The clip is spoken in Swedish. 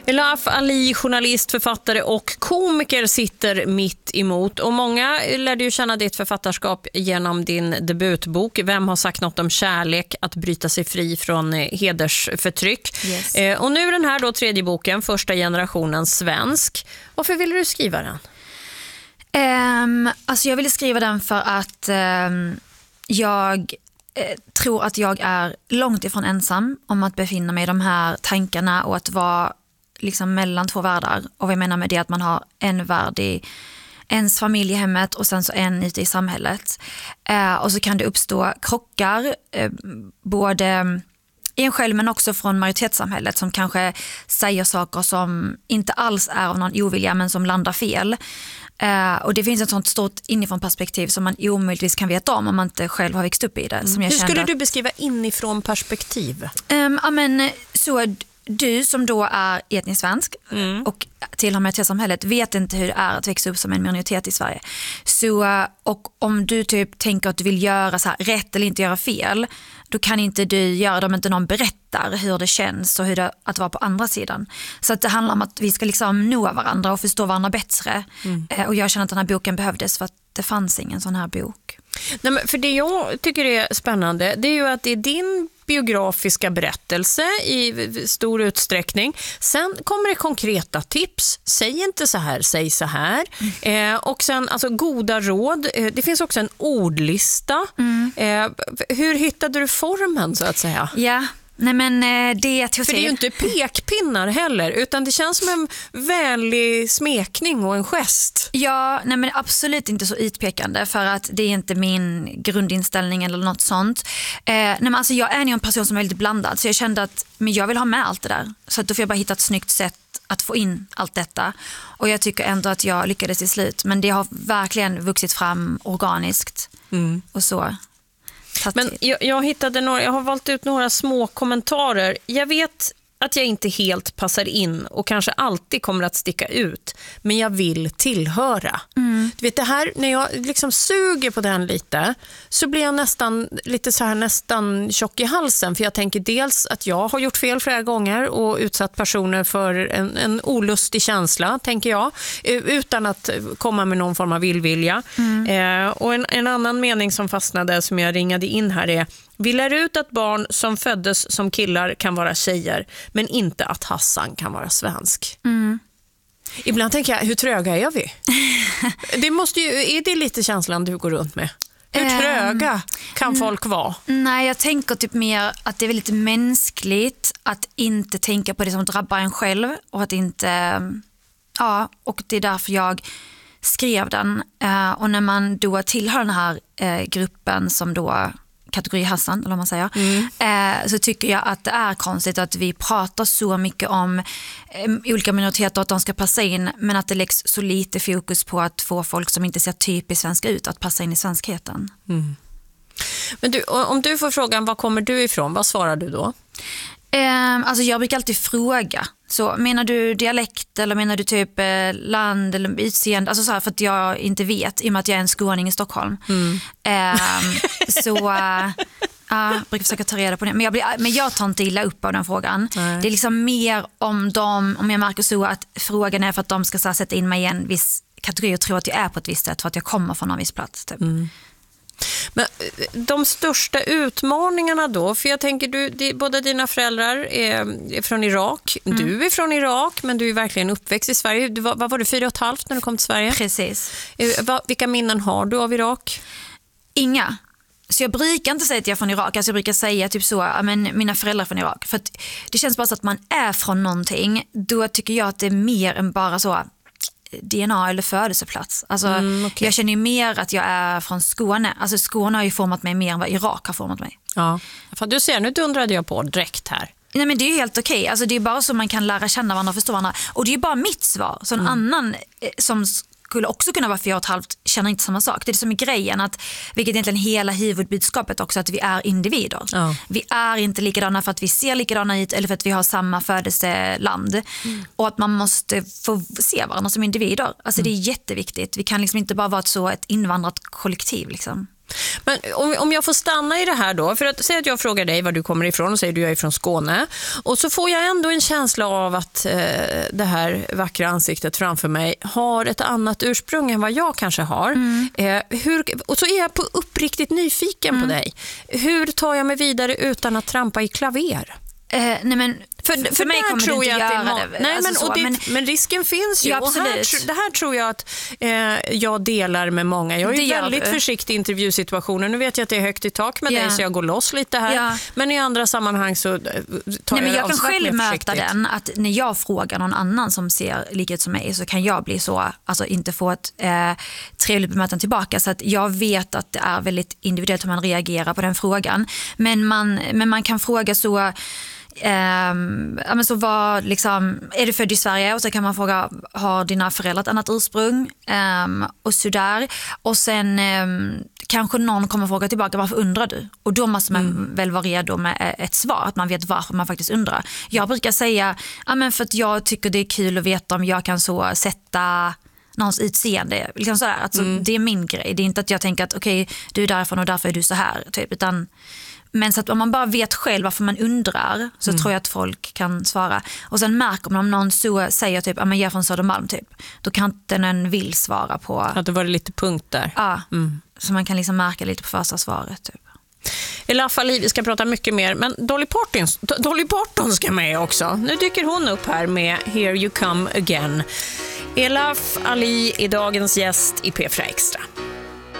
Elaf Ali, journalist, författare och komiker, sitter mitt emot. Och många lärde ju känna ditt författarskap genom din debutbok Vem har sagt något om kärlek? Att bryta sig fri från hedersförtryck. Yes. Och nu den här då tredje boken, Första generationen svensk. Varför ville du skriva den? Alltså jag ville skriva den för att jag tror att jag är långt ifrån ensam om att befinna mig i de här tankarna och att vara liksom mellan två världar. Och vad jag menar med det är att man har en värld i ens familjehemmet och sen så en ute i samhället. Och så kan det uppstå krockar både i en själv men också från majoritetssamhället som kanske säger saker som inte alls är av någon ovilja men som landar fel. Och det finns ett sånt stort inifrån perspektiv som man omöjligtvis kan veta om man inte själv har växt upp i det. Som jag Hur skulle du beskriva inifrån perspektiv? Så du som då är etnisk svensk och tillhör majoritetssamhället vet inte hur det är att växa upp som en minoritet i Sverige. Så, och om du typ tänker att du vill göra så här, rätt eller inte göra fel, då kan inte du göra det om inte någon berättar hur det känns och hur det att vara på andra sidan. Så att det handlar om att vi ska liksom nå varandra och förstå varandra bättre. Och jag känner att den här boken behövdes för att det fanns ingen sån här bok. Nej, men för det jag tycker är spännande, det är ju att det är din biografiska berättelse i stor utsträckning. Sen kommer det konkreta tips. Säg inte så här, säg så här. Och sen alltså goda råd. Det finns också en ordlista. Hur hittade du formen så att säga? Ja. Nej men det För det är ju inte pekpinnar heller utan det känns som en vänlig smekning och en gest. Ja, nej men absolut inte så utpekande för att det är inte min grundinställning eller något sånt. Nej men alltså jag är en person som är väldigt blandad så jag kände att men jag vill ha med allt det där. Så att då får jag bara hitta ett snyggt sätt att få in allt detta. Och jag tycker ändå att jag lyckades till slut. Men det har verkligen vuxit fram organiskt och så. Men jag har valt ut några små kommentarer. Jag vet att jag inte helt passar in och kanske alltid kommer att sticka ut, men jag vill tillhöra. Du vet det här, när jag liksom suger på den lite så blir jag nästan tjock i halsen för jag tänker dels att jag har gjort fel flera gånger och utsatt personer för en olustig känsla, tänker jag, utan att komma med någon form av illvilja. Och en annan mening som fastnade som jag ringade in här är: vi lär ut att barn som föddes som killar kan vara tjejer, men inte att Hassan kan vara svensk. Ibland tänker jag, hur tröga är vi? Är det lite känslan du går runt med? Hur tröga kan folk vara? Nej, jag tänker typ mer att det är väldigt mänskligt att inte tänka på det som drabbar en själv och att inte, och det är därför jag skrev den. Och när man då tillhör den här gruppen som då kategori Hassan, eller vad man säger, så tycker jag att det är konstigt att vi pratar så mycket om olika minoriteter och att de ska passa in, men att det läggs så lite fokus på att få folk som inte ser typiskt svenska ut att passa in i svenskheten. Men du, om du får frågan, var kommer du ifrån? Vad svarar du då? Alltså jag brukar alltid fråga. Så menar du dialekt eller menar du typ land eller utseende? Alltså så här, för att jag inte vet i och med att jag är en skåning i Stockholm. Jag brukar försöka ta reda på det. Men jag tar inte illa upp av den frågan. Nej. Det är liksom mer om jag märker så att frågan är för att de ska så här, sätta in mig i en viss kategori och tro att jag är på ett visst sätt för att jag kommer från en viss plats typ. Men de största utmaningarna då, för jag tänker båda dina föräldrar är från Irak, du är från Irak men du är verkligen uppväxt i Sverige. Vad var du, 4,5 när du kom till Sverige? Precis. Vilka minnen har du av Irak? Inga. Så jag brukar inte säga att jag är från Irak. Alltså jag brukar säga typ så, men mina föräldrar är från Irak. För att det känns bara så att man är från någonting. Då tycker jag att det är mer än bara så DNA eller födelseplats. Alltså, okay. Jag känner ju mer att jag är från Skåne. Alltså Skåne har ju format mig mer än vad Irak har format mig. Ja, för du ser, nu dundrade jag på direkt här. Nej men det är ju helt okej. Alltså det är bara så man kan lära känna varandra och förstå varandra. Och det är ju bara mitt svar. Så en annan som skulle också kunna vara 4,5 känner inte samma sak. Det är det som är grejen, att, vilket egentligen hela huvudbudskapet också, att vi är individer. Ja. Vi är inte likadana för att vi ser likadana ut eller för att vi har samma födelseland. Och att man måste få se varandra som individer. Alltså det är jätteviktigt. Vi kan liksom inte bara vara ett invandrat kollektiv liksom. Men om jag får stanna i det här då, för att säga att jag frågar dig var du kommer ifrån och säger du jag är från Skåne, och så får jag ändå en känsla av att det här vackra ansiktet framför mig har ett annat ursprung än vad jag kanske har. Och så är jag på uppriktigt nyfiken på dig. Hur tar jag mig vidare utan att trampa i klaver? Nej, men för mig kommer du inte göra det. Men risken finns ju. Ja, och det här tror jag att jag delar med många. Jag är väldigt försiktig i intervjusituationer. Nu vet jag att det är högt i tak med dig, så jag går loss lite här. Ja. Men i andra sammanhang så tar jag kan själv möta den, att när jag frågar någon annan som ser likhet som mig, så kan jag bli så, alltså inte få ett trevligt bemötande tillbaka. Så att jag vet att det är väldigt individuellt hur man reagerar på den frågan. Men man kan fråga så... så vad, liksom, är du född i Sverige? Och så kan man fråga, har dina föräldrar ett annat ursprung? Och så där. Och sen kanske någon kommer fråga tillbaka, varför undrar du? Och då måste man väl vara redo med ett svar, att man vet varför man faktiskt undrar. Jag brukar säga, för att jag tycker det är kul att veta om jag kan så sätta någons utseende, liksom sådär. Alltså, det är min grej. Det är inte att jag tänker att okej, du är därifrån och därför är du så här, typ, utan... Men så att om man bara vet själv varför man undrar, så tror jag att folk kan svara. Och sen märker man om någon så säger typ, jag är från Södermalm typ, då kan inte den vill svara på... Att det var lite punkt där. Ja, så man kan liksom märka lite på första svaret typ. Elaf Ali, vi ska prata mycket mer, men Dolly Parton ska med också. Nu dyker hon upp här med Here You Come Again. Elaf Ali är dagens gäst i P4 Extra.